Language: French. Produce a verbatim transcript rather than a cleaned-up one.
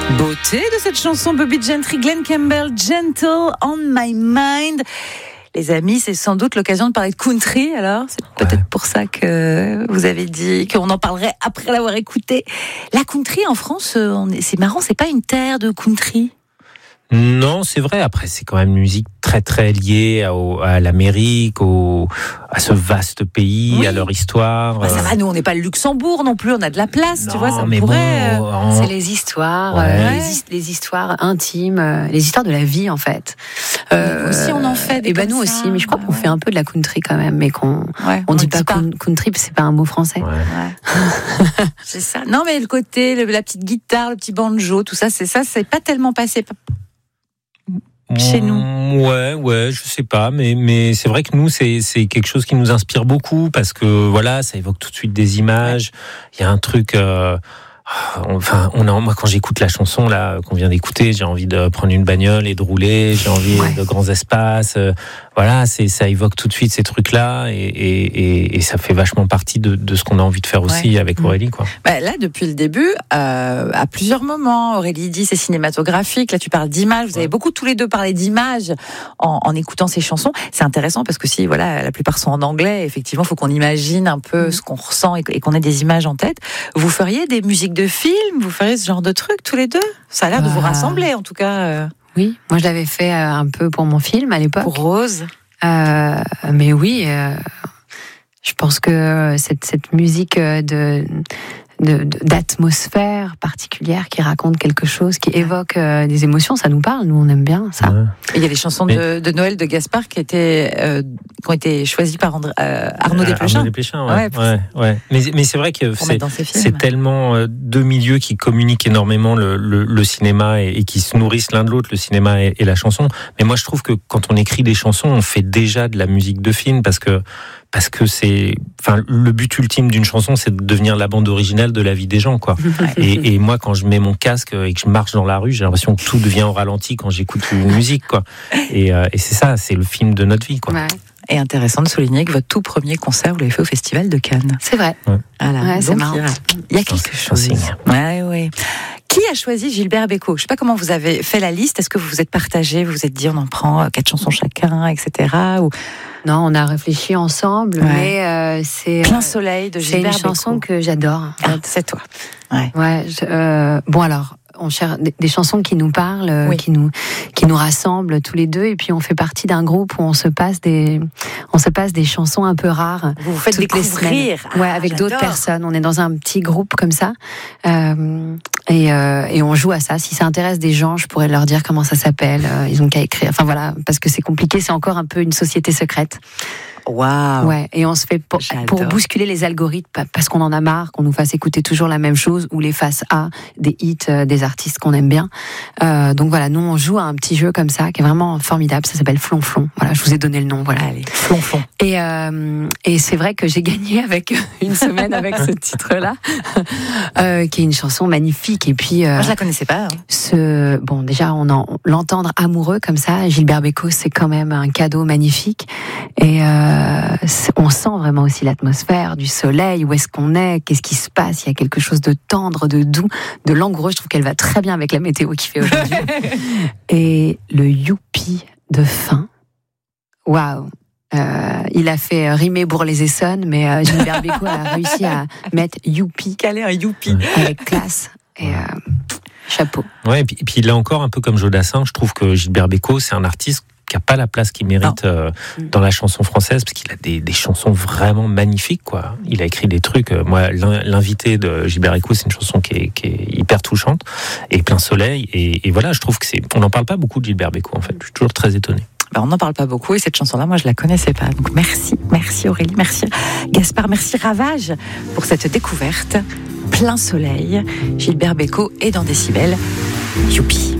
Beauté de cette chanson, Bobby Gentry, Glenn Campbell, Gentle on My Mind. Les amis, c'est sans doute l'occasion de parler de country, alors c'est peut-être ouais. pour ça que vous avez dit qu'on en parlerait après l'avoir écouté. La country en France, on est, c'est marrant, c'est pas une terre de country. Non, c'est vrai. Après, c'est quand même une musique très très liée à, à l'Amérique, au, à ce vaste pays, oui. à leur histoire. Bah, ça va, nous on n'est pas le Luxembourg non plus, on a de la place, non, tu vois. Ça mais pourrait. Bon, en... C'est les histoires, ouais. euh, les, les histoires intimes, euh, les histoires de la vie en fait. Euh, aussi on en fait. Et ben nous aussi, mais je crois bah, qu'on ouais. fait un peu de la country quand même, mais qu'on ouais, on, on dit dit pas, pas country, c'est pas un mot français. Ouais. Ouais. C'est ça. Non mais le côté, le, la petite guitare, le petit banjo, tout ça, c'est ça, c'est pas tellement passé. Chez nous. Ouais, ouais, je sais pas, mais mais c'est vrai que nous c'est c'est quelque chose qui nous inspire beaucoup parce que voilà, ça évoque tout de suite des images. Il y a un truc. Euh, Enfin, on a, moi, quand j'écoute la chanson là qu'on vient d'écouter, j'ai envie de prendre une bagnole et de rouler. J'ai envie ouais. de grands espaces. Euh, voilà, c'est ça évoque tout de suite ces trucs-là et, et, et, et ça fait vachement partie de, de ce qu'on a envie de faire aussi ouais. avec Aurélie, quoi. Bah, là, depuis le début, euh, à plusieurs moments, Aurélie dit c'est cinématographique. Là, tu parles d'images. Vous ouais. avez beaucoup tous les deux parlé d'images en, en écoutant ces chansons. C'est intéressant parce que si, voilà, la plupart sont en anglais. Effectivement, il faut qu'on imagine un peu mmh. ce qu'on ressent et, et qu'on ait des images en tête. Vous feriez des musiques de films, vous feriez ce genre de trucs tous les deux? Ça a l'air de vous rassembler, en tout cas. Euh... Oui, moi je l'avais fait euh, un peu pour mon film à l'époque. Pour Rose. Euh, mais oui, euh, je pense que cette, cette musique de, de, d'atmosphère particulière qui raconte quelque chose, qui évoque euh, des émotions, ça nous parle, nous on aime bien ça. Ouais. Et il y a des chansons mais... de, de Noël de Gaspard qui, étaient, euh, qui ont été choisies par André, euh, Arnaud Desplechin. Arnaud Desplechin, ouais. ouais, ouais, ouais. Mais, mais c'est vrai que c'est, c'est tellement euh, deux milieux qui communiquent énormément le, le, le cinéma et, et qui se nourrissent l'un de l'autre, le cinéma et, et la chanson. Mais moi je trouve que quand on écrit des chansons, on fait déjà de la musique de film parce que parce que c'est, enfin, le but ultime d'une chanson, c'est de devenir la bande originale de la vie des gens, quoi. et, et moi, quand je mets mon casque et que je marche dans la rue, j'ai l'impression que tout devient au ralenti quand j'écoute une musique, quoi. Et, euh, et c'est ça, c'est le film de notre vie, quoi. Ouais. Et intéressant de souligner que votre tout premier concert, vous l'avez fait au Festival de Cannes. C'est vrai. Ouais. Voilà. Ouais, c'est marrant. Il y a quelque chose. Ouais, ouais. Qui a choisi Gilbert Bécaud? Je ne sais pas comment vous avez fait la liste. Est-ce que vous vous êtes partagé, vous vous êtes dit on en prend quatre chansons chacun, et cetera. Ou... Non, on a réfléchi ensemble, ouais. mais euh, c'est Plein soleil de Gilbert Bécaud. C'est une chanson que j'adore. En fait. Ah, c'est toi. Ouais. Ouais. Je, euh, bon alors. On cherche des chansons qui nous parlent, oui. qui nous qui nous rassemblent tous les deux, et puis on fait partie d'un groupe où on se passe des on se passe des chansons un peu rares. Vous vous faites découvrir, ah, ouais, avec j'adore. D'autres personnes. On est dans un petit groupe comme ça, euh, et euh, et on joue à ça. Si ça intéresse des gens, je pourrais leur dire comment ça s'appelle. Ils ont qu'à écrire. Enfin voilà, parce que c'est compliqué. C'est encore un peu une société secrète. Waouh. Ouais, et on se fait pour, pour bousculer les algorithmes parce qu'on en a marre qu'on nous fasse écouter toujours la même chose ou les faces A des hits euh, des artistes qu'on aime bien. Euh, donc voilà, nous on joue à un petit jeu comme ça qui est vraiment formidable. Ça s'appelle Flonflon. Voilà, je vous ai donné le nom. Voilà, allez, Flonflon. Et euh, et c'est vrai que j'ai gagné avec une semaine avec ce titre-là, euh, qui est une chanson magnifique. Et puis euh, moi je la connaissais pas. Hein. Ce bon déjà on en l'entendre amoureux comme ça, Gilbert Bécaud, c'est quand même un cadeau magnifique. Et euh, Euh, on sent vraiment aussi l'atmosphère du soleil, où est-ce qu'on est, qu'est-ce qui se passe, il y a quelque chose de tendre, de doux, de langoureux. Je trouve qu'elle va très bien avec la météo qu'il fait aujourd'hui. Et le youpi de fin, waouh. Euh, il a fait rimer Bourg-les-Essonnes, mais euh, Gilbert Bécaud a réussi à mettre youpi, caler un youpi avec classe. Et euh, chapeau. Ouais, et puis, et puis là encore, un peu comme Jodassin, je trouve que Gilbert Bécaud, c'est un artiste qui n'a pas la place qu'il mérite euh, dans la chanson française, parce qu'il a des, des chansons vraiment magnifiques, quoi. Il a écrit des trucs. Euh, moi, l'invité de Gilbert Bécaud, c'est une chanson qui est, qui est hyper touchante et Plein soleil. Et, et voilà, je trouve que c'est. On n'en parle pas beaucoup de Gilbert Bécaud, en fait. Je suis toujours très étonné. Ben, on n'en parle pas beaucoup et cette chanson-là, moi, je la connaissais pas. Donc merci, merci Aurélie, merci Gaspard, merci Ravage pour cette découverte. Plein soleil, Gilbert Bécaud et dans Décibel. Youpi.